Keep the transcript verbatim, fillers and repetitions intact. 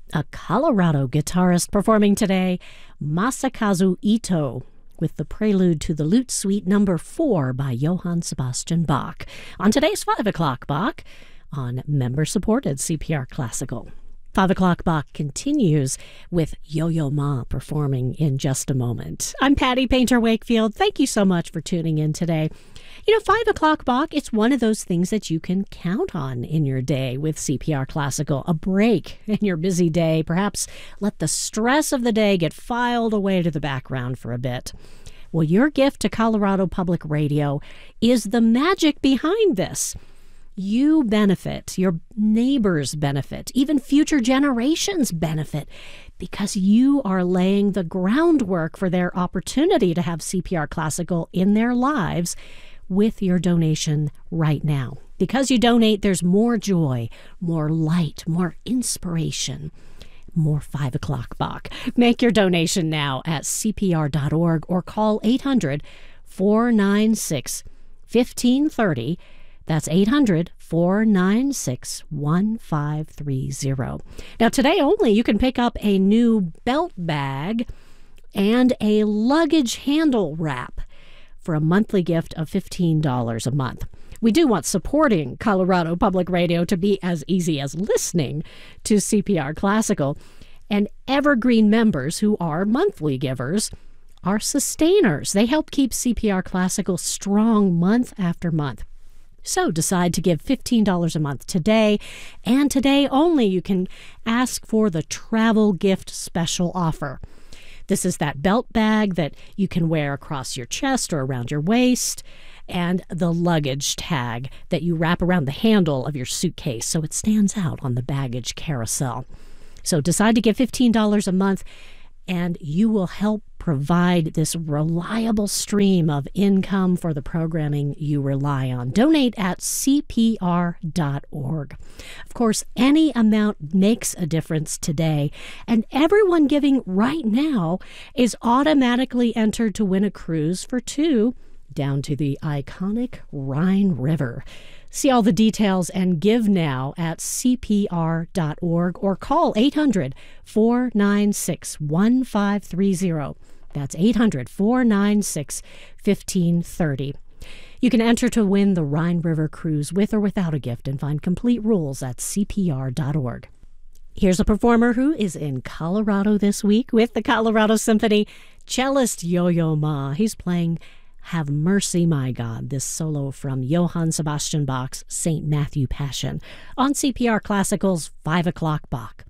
A Colorado guitarist performing today, Masakazu Ito, with the prelude to the Lute Suite number four by Johann Sebastian Bach. On today's five o'clock Bach, on member-supported C P R Classical. five o'clock Bach continues with Yo-Yo Ma performing in just a moment. I'm Patty Painter Wakefield. Thank you so much for tuning in today. You know, five o'clock Bach, it's one of those things that you can count on in your day with C P R Classical. A break in your busy day. Perhaps let the stress of the day get filed away to the background for a bit. Well, your gift to Colorado Public Radio is the magic behind this. You benefit, your neighbors benefit, even future generations benefit because you are laying the groundwork for their opportunity to have C P R Classical in their lives with your donation right now. Because you donate, there's more joy, more light, more inspiration, more five o'clock Bach. Make your donation now at C P R dot org or call eight hundred, four nine six, one five three zero. That's eight hundred, four nine six, one five three zero. Now, today only, you can pick up a new belt bag and a luggage handle wrap for a monthly gift of fifteen dollars a month. We do want supporting Colorado Public Radio to be as easy as listening to C P R Classical. And Evergreen members who are monthly givers are sustainers. They help keep C P R Classical strong month after month. So decide to give fifteen dollars a month today, and today only you can ask for the travel gift special offer. This is that belt bag that you can wear across your chest or around your waist, and the luggage tag that you wrap around the handle of your suitcase so it stands out on the baggage carousel. So decide to give fifteen dollars a month, and you will help provide this reliable stream of income for the programming you rely on. Donate at C P R dot org. Of course, any amount makes a difference today, and everyone giving right now is automatically entered to win a cruise for two down to the iconic Rhine River. See all the details and give now at C P R dot org or call eight hundred, four nine six, one five three zero. That's eight hundred, four nine six, one five three zero. You can enter to win the Rhine River Cruise with or without a gift and find complete rules at C P R dot org. Here's a performer who is in Colorado this week with the Colorado Symphony, cellist Yo-Yo Ma. He's playing Have Mercy, My God, this solo from Johann Sebastian Bach's Saint Matthew Passion on C P R Classical's five o'clock Bach.